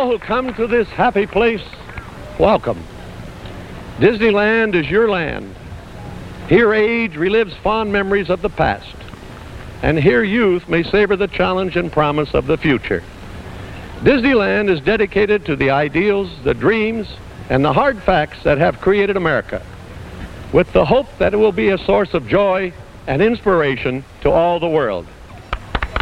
all who come to this happy place, welcome. Disneyland is your land. Here age relives fond memories of the past, and here youth may savor the challenge and promise of the future. Disneyland is dedicated to the ideals, the dreams, and the hard facts that have created America, with the hope that it will be a source of joy and inspiration to all the world.